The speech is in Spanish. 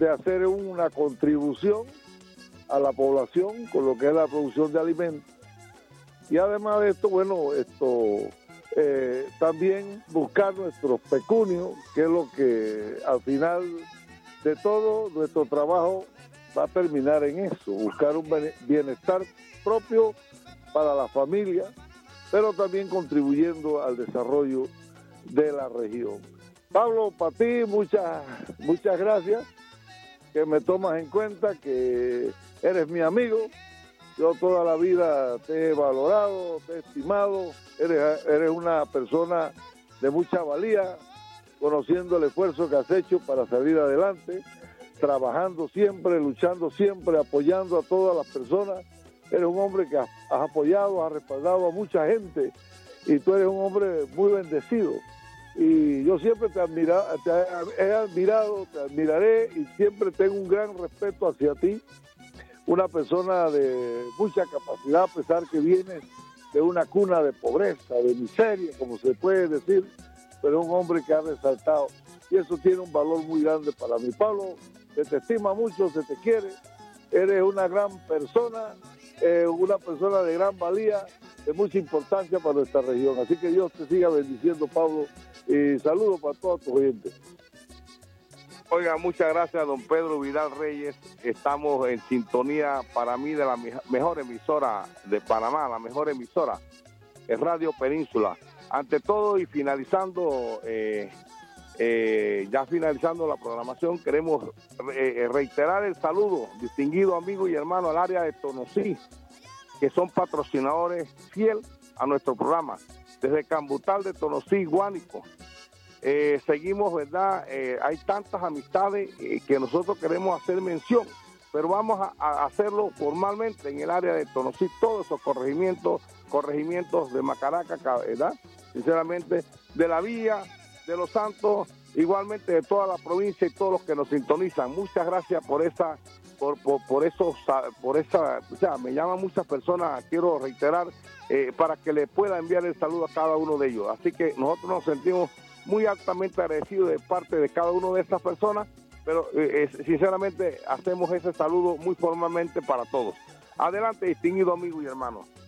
de hacer una contribución a la población con lo que es la producción de alimentos. Y además de esto, también buscar nuestros pecunios, que es lo que al final de todo nuestro trabajo va a terminar en eso, buscar un bienestar propio para la familia, pero también contribuyendo al desarrollo de la región. Pablo, para ti muchas gracias, que me tomas en cuenta, que eres mi amigo. Yo toda la vida te he valorado, te he estimado, eres una persona de mucha valía, conociendo el esfuerzo que has hecho para salir adelante, trabajando siempre, luchando siempre, apoyando a todas las personas. Eres un hombre que has apoyado, has respaldado a mucha gente, y tú eres un hombre muy bendecido. Y yo siempre te he admirado, te admiraré, y siempre tengo un gran respeto hacia ti. Una persona de mucha capacidad, a pesar que vienes de una cuna de pobreza, de miseria, como se puede decir, pero un hombre que ha resaltado, y eso tiene un valor muy grande para mí. Pablo, se te estima mucho, se te quiere, eres una gran persona, una persona de gran valía, de mucha importancia para nuestra región. Así que Dios te siga bendiciendo, Pablo, y saludos para todos tus oyentes. Oiga, muchas gracias, don Pedro Vidal Reyes. Estamos en sintonía, para mí, de la mejor emisora de Panamá, la mejor emisora, es Radio Península. Ante todo, y finalizando, ya finalizando la programación, queremos reiterar el saludo, distinguido amigo y hermano al área de Tonosí, que son patrocinadores fiel a nuestro programa, desde Cambutal de Tonosí, Guánico. Seguimos, ¿verdad? Hay tantas amistades que nosotros queremos hacer mención, pero vamos a hacerlo formalmente en el área de Tonosí, todos esos corregimientos de Macaraca, ¿verdad? Sinceramente, de la Villa, de Los Santos, igualmente de toda la provincia y todos los que nos sintonizan. Muchas gracias por esa, o sea, me llaman muchas personas, quiero reiterar, para que le pueda enviar el saludo a cada uno de ellos. Así que nosotros nos sentimos muy altamente agradecidos de parte de cada una de estas personas, pero sinceramente hacemos ese saludo muy formalmente para todos. Adelante, distinguido amigo y hermano.